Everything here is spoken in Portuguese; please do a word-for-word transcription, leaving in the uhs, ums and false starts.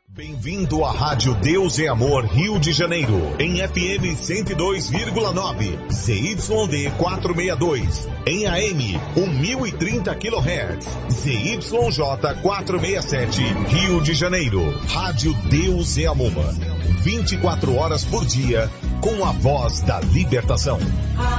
Bem-vindo à Rádio Deus é Amor Rio de Janeiro, em F M cento e dois vírgula nove, Z Y D quatrocentos e sessenta e dois, em A M mil e trinta quilohertz, Z Y J quatrocentos e sessenta e sete, Rio de Janeiro. Rádio Deus é Amor, vinte e quatro horas por dia, com a voz da libertação.